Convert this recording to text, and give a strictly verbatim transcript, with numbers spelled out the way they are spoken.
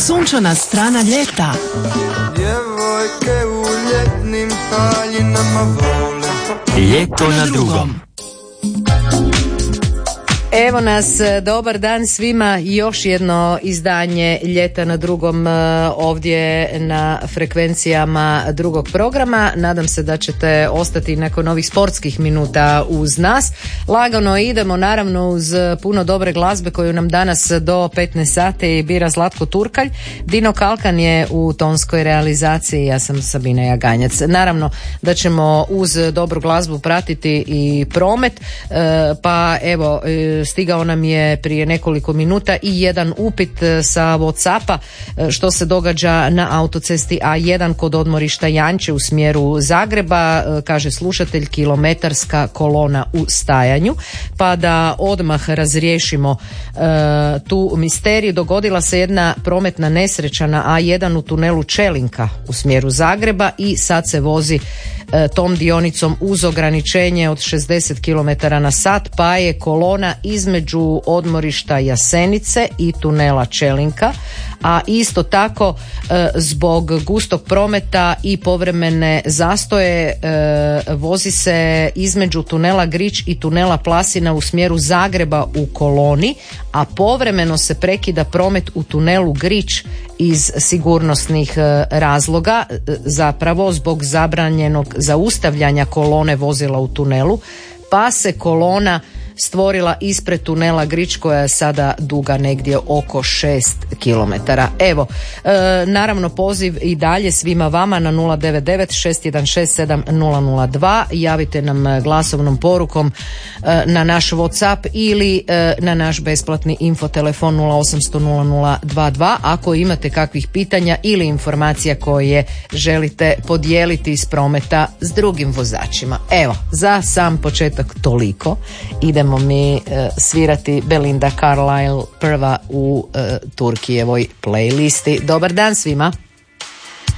Sunčana strana ljeta. Djevojke u ljetnim haljinama vole. Ljeto na drugom. Evo nas, dobar dan svima, još jedno izdanje Ljeta na drugom ovdje na frekvencijama drugog programa. Nadam se da ćete ostati nakon ovih sportskih minuta uz nas. Lagano idemo naravno uz puno dobre glazbe koju nam danas do petnaest sati bira Zlatko Turkalj. Dino Kalkan je u tonskoj realizaciji, ja sam Sabina Jaganjac. Naravno da ćemo uz dobru glazbu pratiti i promet, pa evo stigao nam je prije nekoliko minuta i jedan upit sa WhatsAppa što se događa na autocesti A jedan kod odmorišta Janče u smjeru Zagreba. Kaže slušatelj, kilometarska kolona u stajanju. Pa da odmah razriješimo e, tu misteriju. Dogodila se jedna prometna nesreća na A jedan u tunelu Čelinka u smjeru Zagreba i sad se vozi e, tom dionicom uz ograničenje od šezdeset kilometara na sat, pa je kolona između odmorišta Jasenice i tunela Čelinka, a isto tako e, zbog gustog prometa i povremene zastoje e, vozi se između tunela Grič i tunela Plasina u smjeru Zagreba u koloni, a povremeno se prekida promet u tunelu Grič iz sigurnosnih e, razloga, e, zapravo zbog zabranjenog zaustavljanja kolone vozila u tunelu, pa se kolona stvorila ispred tunela Grič koja je sada duga negdje oko šest kilometara. Evo, e, naravno poziv i dalje svima vama na nula devet devet šest jedan šest sedam nula nula dva. Javite nam glasovnom porukom e, na naš WhatsApp ili e, na naš besplatni infotelefon nula osamsto nula nula dva dva ako imate kakvih pitanja ili informacija koje želite podijeliti iz prometa s drugim vozačima. Evo, za sam početak toliko. Idemo mi e, svirati Belinda Carlisle prva u e, Turkijevoj playlisti. Dobar dan svima.